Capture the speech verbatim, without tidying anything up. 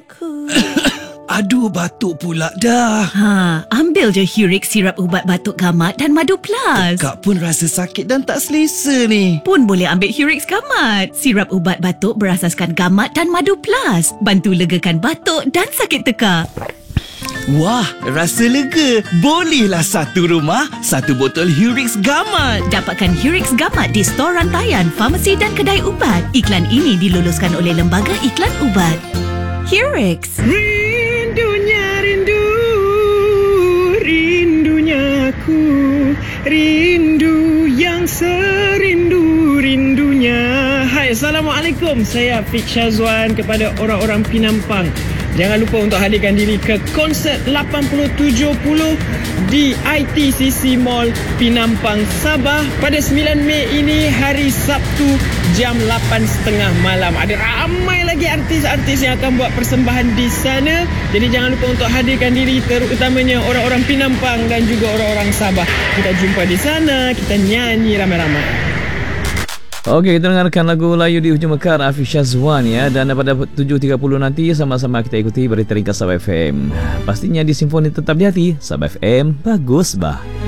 aku. Aduh, batuk pula dah. Ha, ambil je Hurix sirap ubat batuk gamat dan Madu Plus. Kak pun rasa sakit dan tak selesa ni. Pun boleh ambil Hurix Gamat. Sirap ubat batuk berasaskan gamat dan Madu Plus. Bantu legakan batuk dan sakit tekak. Wah, rasa lega. Bolehlah satu rumah, satu botol Hurix Gamat. Dapatkan Hurix Gamat di stor rantaian, farmasi dan kedai ubat. Iklan ini diluluskan oleh Lembaga Iklan Ubat. Hurix. Rindunya rindu, rindunya aku, rindu yang serindu-rindunya. Hai, Assalamualaikum. Saya Fik Syazwan kepada orang-orang Pinampang. Jangan lupa untuk hadirkan diri ke konsert lapan puluh tujuh puluh di I T C C Mall Pinampang, Sabah pada sembilan Mei ini, hari Sabtu jam lapan tiga puluh malam. Ada ramai lagi artis-artis yang akan buat persembahan di sana. Jadi jangan lupa untuk hadirkan diri, terutamanya orang-orang Pinampang dan juga orang-orang Sabah. Kita jumpa di sana, kita nyanyi ramai-ramai. Okey, kita dengarkan lagu Layu di Hujung Mekar Fik Syazwan ya. Dan pada tujuh tiga puluh nanti sama-sama kita ikuti berita ringkas Sabah F M. Pastinya di Simfoni Tetap di Hati. Sabah F M, bagus bah.